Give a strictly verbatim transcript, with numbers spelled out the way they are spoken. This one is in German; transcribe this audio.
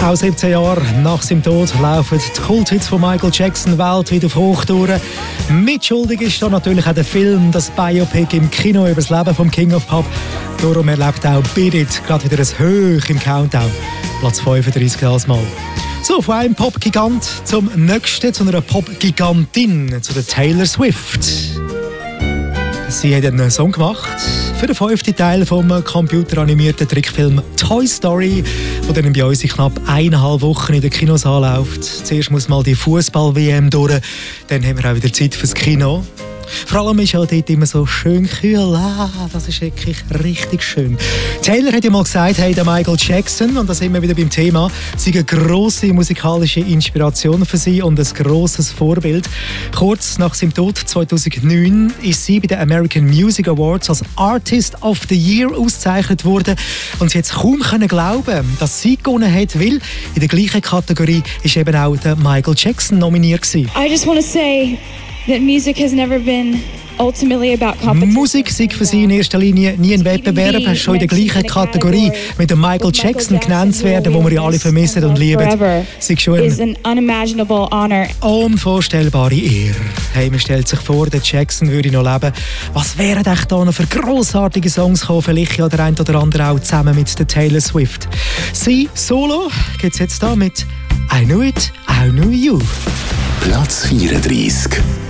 Auch siebzehn Jahre nach seinem Tod laufen die Kulthits von Michael Jackson weltweit auf Hochtouren. Mitschuldig ist da natürlich auch der Film, das Biopic im Kino über das Leben vom King of Pop. Darum erlebt auch Beat It gerade wieder ein Hoch im Countdown. Platz fünfunddreißig als Mal. So, von einem Pop-Gigant zum nächsten, zu einer Pop-Gigantin, zu der Taylor Swift. Sie hat einen Song gemacht für den fünften Teil vom computeranimierten Trickfilm Toy Story, der dann bei uns in knapp eineinhalb Wochen in den Kinos anläuft. Zuerst muss mal die Fußball-W M durch, dann haben wir auch wieder Zeit fürs Kino. Vor allem ist ja dort immer so schön kühl. Ah, das ist wirklich richtig schön. Taylor hat ja mal gesagt, hey, der Michael Jackson, und da sind wir wieder beim Thema, sei eine grosse musikalische Inspiration für sie und ein grosses Vorbild. Kurz nach seinem Tod zweitausendneun ist sie bei den American Music Awards als Artist of the Year ausgezeichnet worden. Und sie hat es kaum können glauben, dass sie gewonnen hat, weil in der gleichen Kategorie ist eben auch der Michael Jackson nominiert gewesen. I just want to say that music has never been ultimately about competition. Musik sei für sie in erster Linie nie ein Wettbewerb, schon in der gleichen Kategorie mit dem Michael Jackson genannt zu werden, wo wir ja alle vermissen und lieben. Sei schon eine unvorstellbare Ehre. Hey, man stellt sich vor, der Jackson würde noch leben. Was wären echt da noch für grossartige Songs gekommen? Vielleicht ja der ein oder andere auch zusammen mit der Taylor Swift. Sie solo geht's jetzt da mit I Knew It, I Knew You. Platz vierunddreißig.